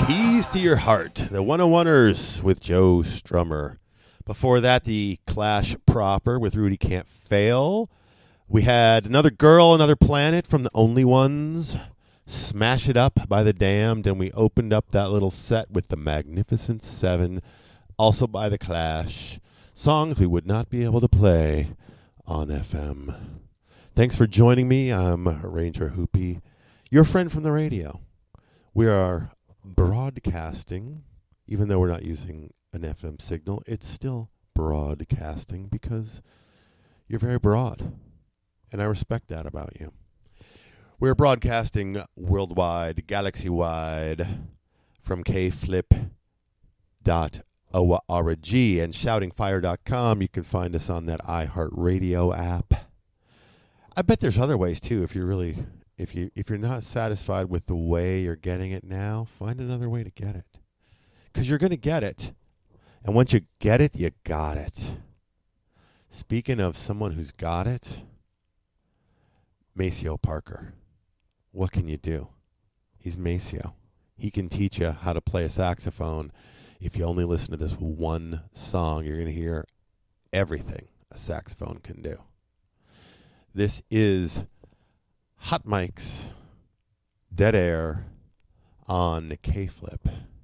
Keys to Your Heart, the 101ers with Joe Strummer. Before that, the Clash proper with Rudy Can't Fail. We had Another Girl, Another Planet from the Only Ones, Smash It Up by The Damned, and we opened up that little set with the Magnificent Seven, also by The Clash. Songs we would not be able to play on FM. Thanks for joining me. I'm Ranger Hoopy, your friend from the radio. We are broadcasting, even though we're not using an FM signal, it's still broadcasting because you're very broad, and I respect that about you. We're broadcasting worldwide, galaxy-wide, from kflip.org and shoutingfire.com. You can find us on that iHeartRadio app. I bet there's other ways too. If you're not satisfied with the way you're getting it now, find another way to get it. Because you're going to get it. And once you get it, you got it. Speaking of someone who's got it, Maceo Parker. What can you do? He's Maceo. He can teach you how to play a saxophone. If you only listen to this one song, you're going to hear everything a saxophone can do. This is Hot Mics, Dead Air on K-Flip.